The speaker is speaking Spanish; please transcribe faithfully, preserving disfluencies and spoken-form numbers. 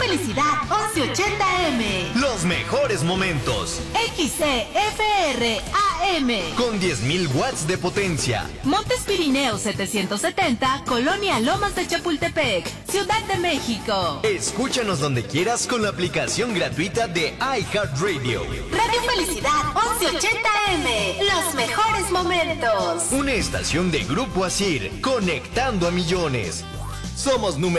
Felicidad once ochenta eme. Los mejores momentos. X C F R A M. Con diez mil watts de potencia. Montes Pirineos setecientos setenta, Colonia Lomas de Chapultepec, Ciudad de México. Escúchanos donde quieras con la aplicación gratuita de iHeartRadio. Radio Felicidad once ochenta eme. Los mejores momentos. Una estación de Grupo Asir, conectando a millones. Somos número